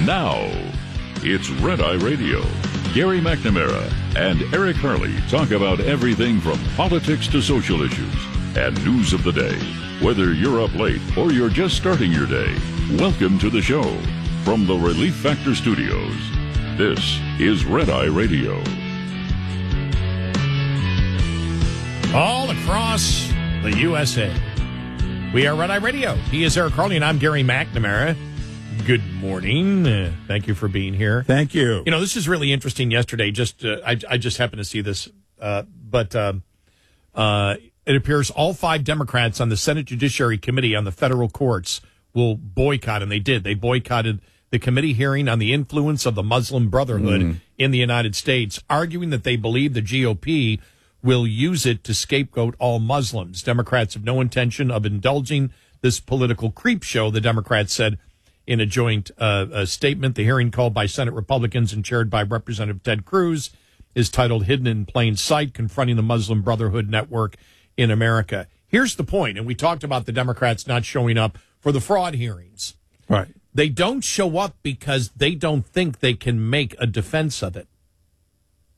Now, it's Red Eye Radio. Gary McNamara and Eric Harley talk about everything from politics to social issues and news of the day. Whether you're up late or you're just starting your day, welcome to the show. From the Relief Factor Studios, this is Red Eye Radio. All across the USA, we are Red Eye Radio. He is Eric Harley, and I'm Gary McNamara. Good morning. Thank you for being here. Thank you. You know, this is really interesting yesterday. I just happened to see this, but it appears all 5 Democrats on the Senate Judiciary Committee on the federal courts will boycott, and they did. They boycotted the committee hearing on the influence of the Muslim Brotherhood in the United States, arguing that they believe the GOP will use it to scapegoat all Muslims. Democrats have no intention of indulging this political creep show, the Democrats said in a joint statement. The hearing, called by Senate Republicans and chaired by Representative Ted Cruz, is titled Hidden in Plain Sight, Confronting the Muslim Brotherhood Network in America. Here's the point, and we talked about the Democrats not showing up for the fraud hearings. Right. They don't show up because they don't think they can make a defense of it.